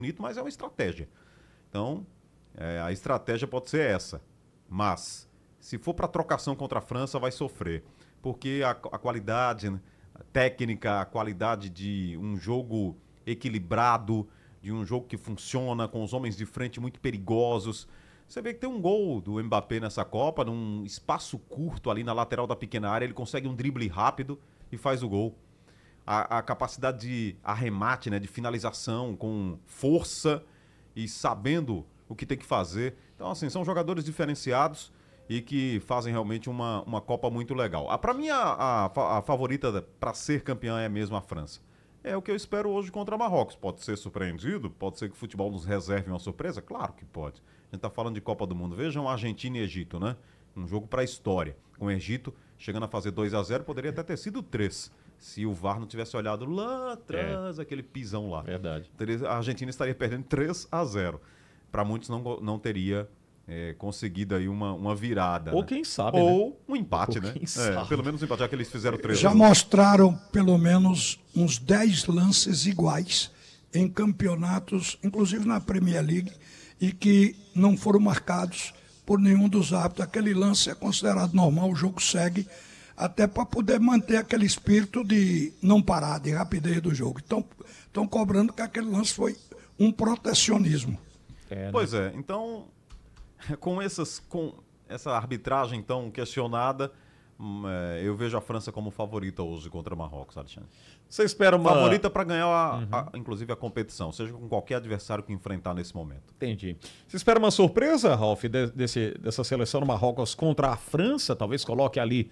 bonito, mas é uma estratégia. Então, a estratégia pode ser essa. Mas, se for para trocação contra a França, vai sofrer. Porque a qualidade, né, técnica, a qualidade de um jogo equilibrado, de um jogo que funciona, com os homens de frente muito perigosos. Você vê que tem um gol do Mbappé nessa Copa, num espaço curto ali na lateral da pequena área, ele consegue um drible rápido e faz o gol. A capacidade de arremate, né, de finalização com força e sabendo o que tem que fazer. Então, assim, são jogadores diferenciados e que fazem realmente uma Copa muito legal. Para mim, a favorita para ser campeã é mesmo a França. É o que eu espero hoje contra Marrocos. Pode ser surpreendido? Pode ser que o futebol nos reserve uma surpresa? Claro que pode. A gente está falando de Copa do Mundo. Vejam Argentina e Egito, né? Um jogo para a história. Com o Egito chegando a fazer 2-0, poderia até ter sido 3. Se o VAR não tivesse olhado lá atrás, aquele pisão lá. Verdade. A Argentina estaria perdendo 3-0. Para muitos não teria conseguido aí uma virada. Ou né? quem sabe, Ou né? um empate, Ou né? quem sabe. Pelo menos um empate, já que eles fizeram 3. Já mostraram pelo menos uns 10 lances iguais em campeonatos, inclusive na Premier League, e que não foram marcados por nenhum dos árbitros. Aquele lance é considerado normal, o jogo segue, até para poder manter aquele espírito de não parar, de rapidez do jogo. Então, estão cobrando que aquele lance foi um protecionismo. Né? Pois é, então, com essa arbitragem então questionada, eu vejo a França como favorita hoje contra Marrocos, Alexandre. Você espera uma... Favorita para ganhar, inclusive, a competição, seja com qualquer adversário que enfrentar nesse momento. Entendi. Você espera uma surpresa, Ralf, dessa seleção do Marrocos contra a França? Talvez coloque ali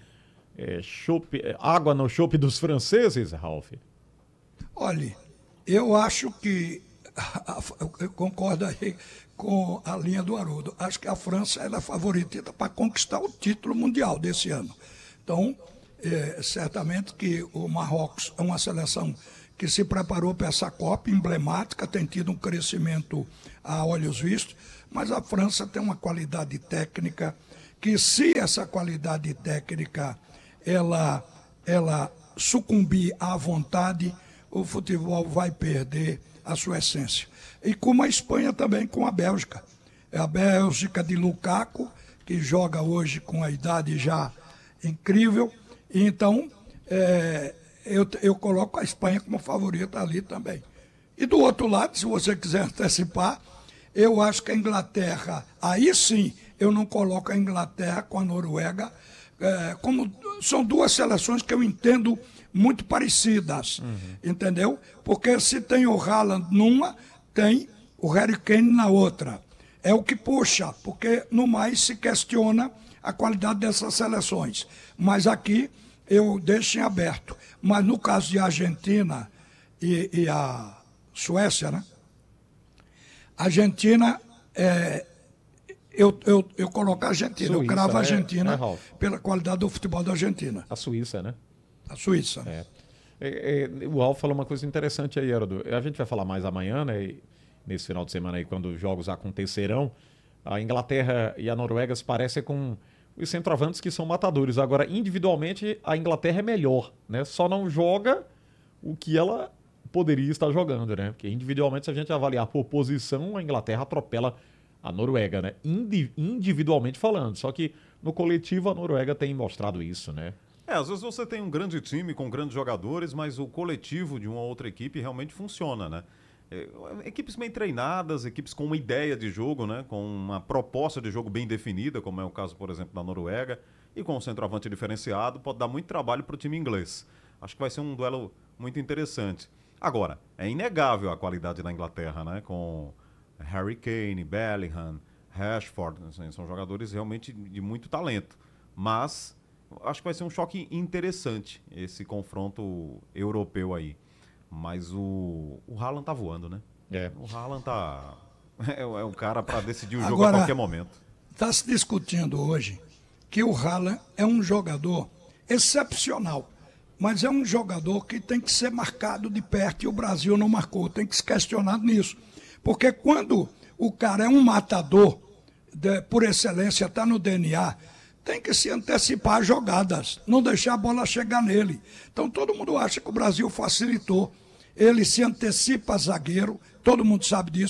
água no chope dos franceses, Ralf? Olha, eu acho que, eu concordo aí com a linha do Haroldo, acho que a França é a favorita para conquistar o título mundial desse ano. Então, certamente que o Marrocos é uma seleção que se preparou para essa Copa emblemática, tem tido um crescimento a olhos vistos, mas a França tem uma qualidade técnica que, se essa qualidade técnica ela sucumbir à vontade, o futebol vai perder a sua essência. E como a Espanha também com a Bélgica. É a Bélgica de Lukaku, que joga hoje com a idade já incrível. E então, eu coloco a Espanha como favorita ali também. E do outro lado, se você quiser antecipar, eu acho que a Inglaterra, aí sim, eu não coloco a Inglaterra com a Noruega, como são duas seleções que eu entendo muito parecidas, entendeu? Porque se tem o Haaland numa, tem o Harry Kane na outra. É o que puxa, porque no mais se questiona a qualidade dessas seleções. Mas aqui eu deixo em aberto. Mas no caso de Argentina e a Suécia, né? Argentina, eu coloco a Argentina, Suíça, eu cravo a Argentina pela qualidade do futebol da Argentina. A Suíça, né? A Suíça. O Ralf falou uma coisa interessante aí, Haroldo. A gente vai falar mais amanhã, né? Nesse final de semana aí, quando os jogos acontecerão. A Inglaterra e a Noruega se parecem com os centroavantes que são matadores. Agora, individualmente, a Inglaterra é melhor, né? Só não joga o que ela poderia estar jogando, né? Porque individualmente, se a gente avaliar por posição, a Inglaterra atropela a Noruega, né? Individualmente falando. Só que no coletivo a Noruega tem mostrado isso, né? Às vezes você tem um grande time com grandes jogadores, mas o coletivo de uma outra equipe realmente funciona, né? Equipes bem treinadas, equipes com uma ideia de jogo, né? Com uma proposta de jogo bem definida, como é o caso, por exemplo, da Noruega, e com um centroavante diferenciado, pode dar muito trabalho para o time inglês. Acho que vai ser um duelo muito interessante. Agora, é inegável a qualidade da Inglaterra, né? Com Harry Kane, Bellingham, Rashford, assim, são jogadores realmente de muito talento. Mas acho que vai ser um choque interessante esse confronto europeu aí. Mas o Haaland tá voando, né? O Haaland tá... é um cara para decidir o jogo a qualquer momento. Está se discutindo hoje que o Haaland é um jogador excepcional, mas é um jogador que tem que ser marcado de perto e o Brasil não marcou, tem que se questionar nisso. Porque quando o cara é um matador, por excelência, está no DNA, tem que se antecipar as jogadas, não deixar a bola chegar nele. Então todo mundo acha que o Brasil facilitou. Ele se antecipa zagueiro, todo mundo sabe disso.